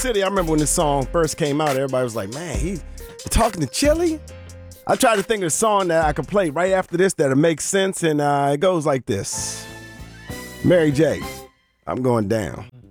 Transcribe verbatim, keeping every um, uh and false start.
City, I remember when this song first came out, everybody was like, man, he's talking to Chili? I tried to think of a song that I could play right after this that'll make sense, and uh, it goes like this. Mary J, I'm going down.